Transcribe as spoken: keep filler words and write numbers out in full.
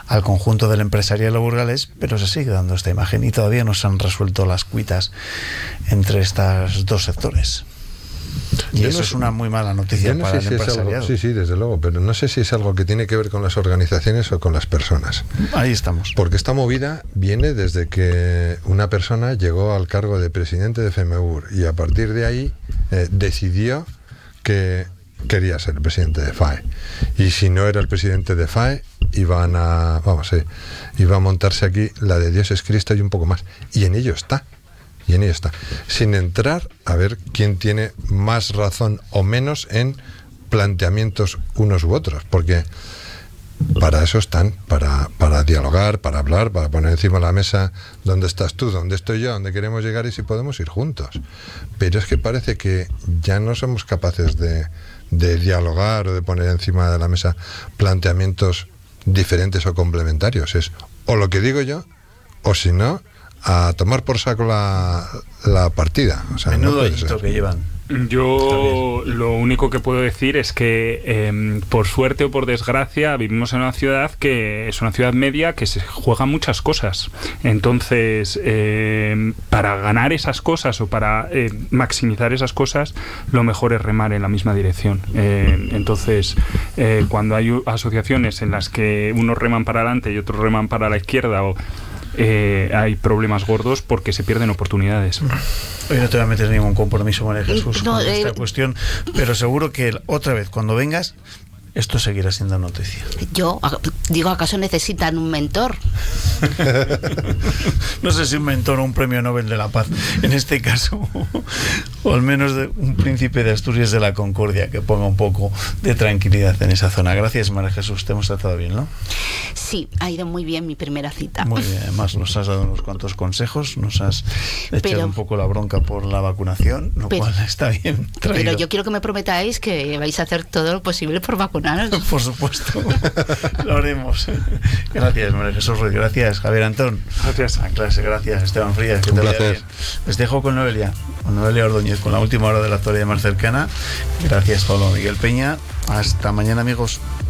al conjunto del empresariado burgalés, pero se sigue dando esta imagen y todavía no se han resuelto las cuitas entre estos dos sectores. Y yo eso no es sé, una muy mala noticia no para el sé si empresariado. Algo, sí, sí, desde luego, pero no sé si es algo que tiene que ver con las organizaciones o con las personas. Ahí estamos. Porque esta movida viene desde que una persona llegó al cargo de presidente de FEMEUR y a partir de ahí eh, decidió que quería ser el presidente de F A E. Y si no era el presidente de F A E, iban a, vamos, eh, iba a montarse aquí la de Dios es Cristo y un poco más. Y en ello está. Y en ello está. Sin entrar a ver quién tiene más razón o menos en planteamientos unos u otros, porque para eso están, para, para dialogar, para hablar, para poner encima de la mesa dónde estás tú, dónde estoy yo, dónde queremos llegar y si podemos ir juntos. Pero es que parece que ya no somos capaces de, de dialogar o de poner encima de la mesa planteamientos diferentes o complementarios. Es o lo que digo yo, o si no, a tomar por saco la, la partida. O sea, menudo no puede hito ser. que llevan. Yo lo único que puedo decir es que eh, por suerte o por desgracia vivimos en una ciudad que es una ciudad media que se juega muchas cosas. Entonces eh, para ganar esas cosas o para eh, maximizar esas cosas, lo mejor es remar en la misma dirección. Eh, entonces eh, cuando hay asociaciones en las que unos reman para adelante y otros reman para la izquierda, o Eh, hay problemas gordos porque se pierden oportunidades. Hoy no te voy a meter ningún compromiso, María Jesús, no, con eh, esta cuestión, pero seguro que otra vez cuando vengas esto seguirá siendo noticia. Yo digo, ¿acaso necesitan un mentor? No sé si un mentor o un premio Nobel de la Paz en este caso, o al menos de un príncipe de Asturias de la Concordia que ponga un poco de tranquilidad en esa zona. Gracias, María Jesús, te hemos tratado bien, ¿no? Sí, ha ido muy bien mi primera cita. Muy bien, además nos has dado unos cuantos consejos, nos has echado pero, un poco la bronca por la vacunación, lo pero, cual está bien traído. Pero yo quiero que me prometáis que vais a hacer todo lo posible por vacunaros. Por supuesto, lo haremos. Gracias, María Jesús Ruiz, gracias, Javier Antón. Gracias. A clase, gracias, Esteban Frías. Que un te vaya placer. bien. Les dejo con Noelia, con Noelia Ordóñez, con la última hora de la actualidad más cercana. Gracias, Pablo Miguel Peña. Hasta mañana, amigos.